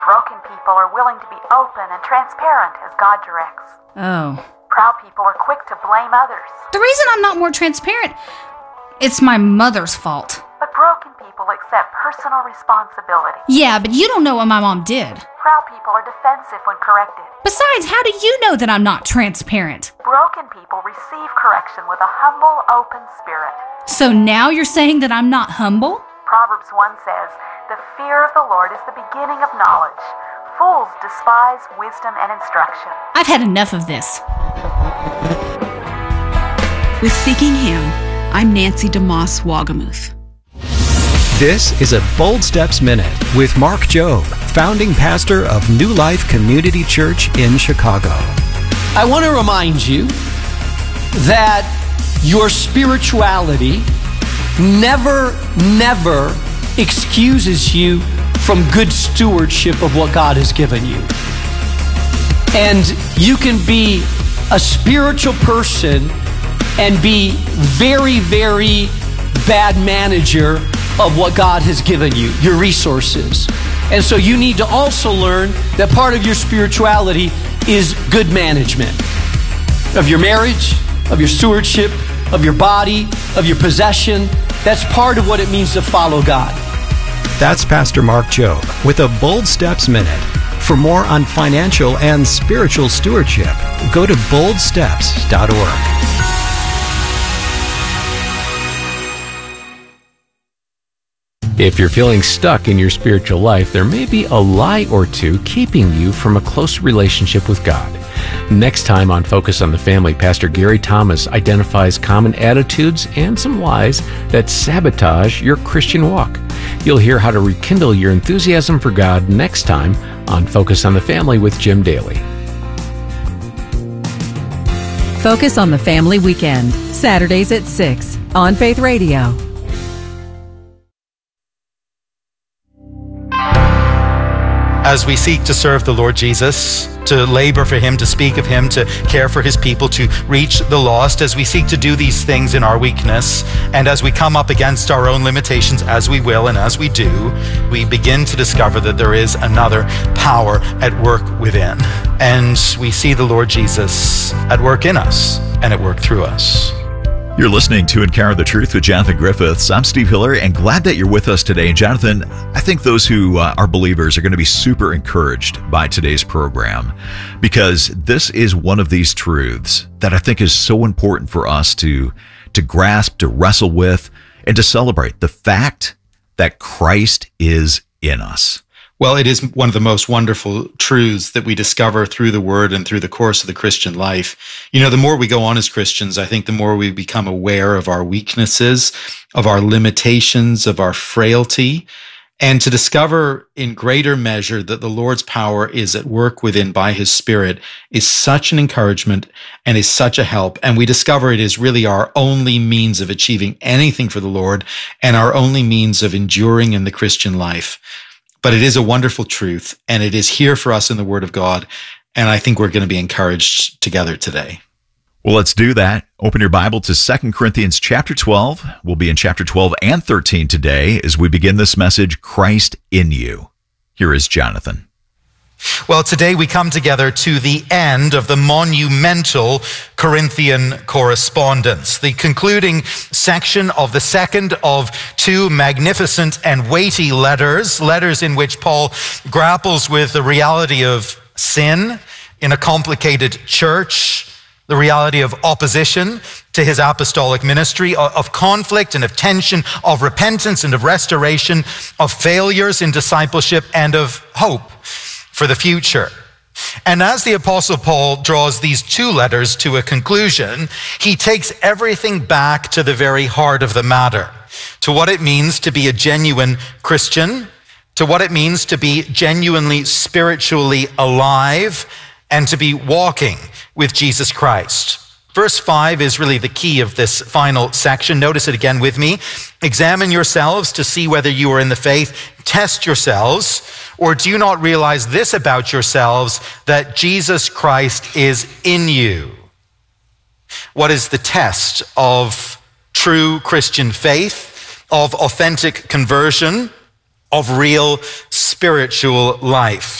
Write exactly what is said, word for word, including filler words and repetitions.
Broken people are willing to be open and transparent as God directs. Oh. Proud people are quick to blame others. The reason I'm not more transparent, it's my mother's fault. But broken people accept personal responsibility. Yeah, but you don't know what my mom did. Proud people are defensive when corrected. Besides, how do you know that I'm not transparent? Broken people receive correction with a humble, open spirit. So now you're saying that I'm not humble? Proverbs one says, "The fear of the Lord is the beginning of knowledge. Fools despise wisdom and instruction." I've had enough of this. With Seeking Him, I'm Nancy DeMoss Wagamuth. This is a Bold Steps Minute with Mark Jobe, founding pastor of New Life Community Church in Chicago. I want to remind you that your spirituality never, never excuses you from good stewardship of what God has given you. And you can be a spiritual person and be very, very bad manager of what God has given you, your resources. And so you need to also learn that part of your spirituality is good management of your marriage, of your stewardship, of your body, of your possession. That's part of what it means to follow God. That's Pastor Mark Jobe with a Bold Steps Minute. For more on financial and spiritual stewardship, go to bold steps dot org. If you're feeling stuck in your spiritual life, there may be a lie or two keeping you from a close relationship with God. Next time on Focus on the Family, Pastor Gary Thomas identifies common attitudes and some lies that sabotage your Christian walk. You'll hear how to rekindle your enthusiasm for God next time on Focus on the Family with Jim Daly. Focus on the Family Weekend, Saturdays at six on Faith Radio. As we seek to serve the Lord Jesus, to labor for Him, to speak of Him, to care for His people, to reach the lost, as we seek to do these things in our weakness, and as we come up against our own limitations, as we will and as we do, we begin to discover that there is another power at work within. And we see the Lord Jesus at work in us and at work through us. You're listening to Encounter the Truth with Jonathan Griffiths. I'm Steve Hiller, and glad that you're with us today. And Jonathan, I think those who uh, are believers are going to be super encouraged by today's program, because this is one of these truths that I think is so important for us to, to grasp, to wrestle with, and to celebrate the fact that Christ is in us. Well, it is one of the most wonderful truths that we discover through the Word and through the course of the Christian life. You know, the more we go on as Christians, I think the more we become aware of our weaknesses, of our limitations, of our frailty, and to discover in greater measure that the Lord's power is at work within by His Spirit is such an encouragement and is such a help. And we discover it is really our only means of achieving anything for the Lord and our only means of enduring in the Christian life. But it is a wonderful truth, and it is here for us in the Word of God, and I think we're going to be encouraged together today. Well, let's do that. Open your Bible to Second Corinthians chapter twelve. We'll be in chapter twelve and thirteen today as we begin this message, Christ in You. Here is Jonathan. Well, today we come together to the end of the monumental Corinthian correspondence, the concluding section of the second of two magnificent and weighty letters, letters in which Paul grapples with the reality of sin in a complicated church, the reality of opposition to his apostolic ministry, of conflict and of tension, of repentance and of restoration, of failures in discipleship and of hope for the future. And as the Apostle Paul draws these two letters to a conclusion, he takes everything back to the very heart of the matter, to what it means to be a genuine Christian, to what it means to be genuinely spiritually alive, and to be walking with Jesus Christ. Verse five is really the key of this final section. Notice it again with me. Examine yourselves to see whether you are in the faith. Test yourselves. Or do you not realize this about yourselves, that Jesus Christ is in you? What is the test of true Christian faith, of authentic conversion? of real spiritual life.